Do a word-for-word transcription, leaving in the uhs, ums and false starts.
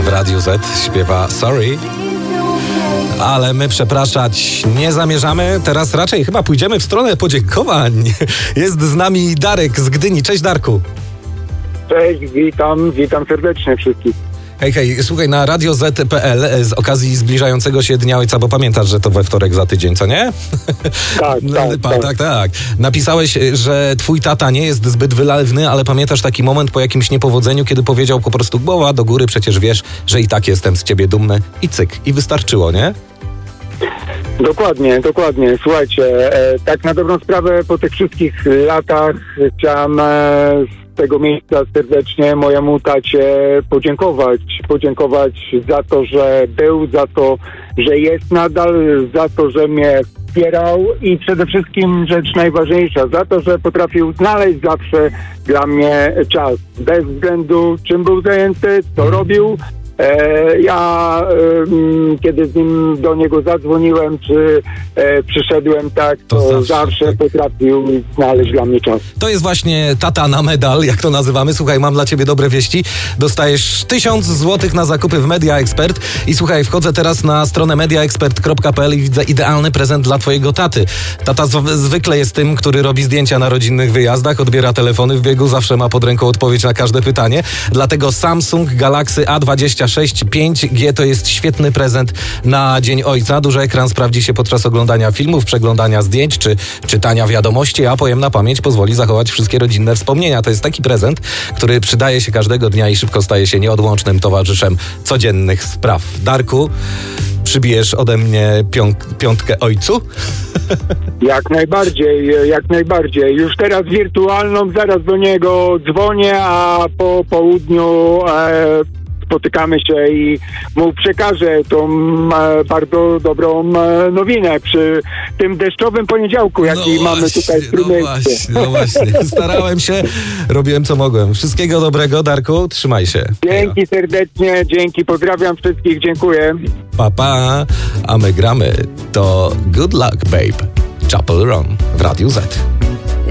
w Radiu Z śpiewa Sorry. Ale my przepraszać nie zamierzamy. Teraz raczej chyba pójdziemy w stronę podziękowań. Jest z nami Darek z Gdyni. Cześć, Darku. Cześć, witam, witam serdecznie wszystkich. Hej, hej, słuchaj, na radio zet kropka pe el z okazji zbliżającego się Dnia Ojca, bo pamiętasz, że to we wtorek za tydzień, co nie? Tak, tak, pa, tak. tak, tak. Napisałeś, że twój tata nie jest zbyt wylewny, ale pamiętasz taki moment po jakimś niepowodzeniu, kiedy powiedział po prostu głowa do góry, przecież wiesz, że i tak jestem z ciebie dumny i cyk, i wystarczyło, nie? Dokładnie, dokładnie. Słuchajcie, e, tak na dobrą sprawę po tych wszystkich latach chciałem e, z tego miejsca serdecznie mojemu tacie podziękować. Podziękować za to, że był, za to, że jest nadal, za to, że mnie wspierał i przede wszystkim rzecz najważniejsza, za to, że potrafił znaleźć zawsze dla mnie czas. Bez względu czym był zajęty, co robił. E, ja e, kiedy z nim do niego zadzwoniłem, czy e, przyszedłem, tak, to, to zawsze, zawsze tak. potrafił znaleźć dla mnie czas. To jest właśnie tata na medal, jak to nazywamy. Słuchaj, mam dla ciebie dobre wieści. Dostajesz tysiąc złotych na zakupy w Media Expert i słuchaj, wchodzę teraz na stronę media expert kropka pe el i widzę idealny prezent dla twojego taty. Tata z- zwykle jest tym, który robi zdjęcia na rodzinnych wyjazdach, odbiera telefony w biegu, zawsze ma pod ręką odpowiedź na każde pytanie. Dlatego Samsung Galaxy A dwadzieścia sześć pięć G to jest świetny prezent na Dzień Ojca. Duży ekran sprawdzi się podczas oglądania filmów, przeglądania zdjęć czy czytania wiadomości, a pojemna pamięć pozwoli zachować wszystkie rodzinne wspomnienia. To jest taki prezent, który przydaje się każdego dnia i szybko staje się nieodłącznym towarzyszem codziennych spraw. Darku, przybijesz ode mnie piąt- piątkę ojcu? Jak najbardziej, jak najbardziej. Już teraz wirtualną, zaraz do niego dzwonię, a po południu e, spotykamy się i mu przekażę tą e, bardzo dobrą e, nowinę przy tym deszczowym poniedziałku, jaki no mamy właśnie, tutaj w no Trójmieście. właśnie, no właśnie. Starałem się, robiłem co mogłem. Wszystkiego dobrego, Darku, trzymaj się. Dzięki serdecznie, dzięki, pozdrawiam wszystkich, dziękuję. Pa, pa, a my gramy to Good Luck Babe, Chapel Run w Radiu Z.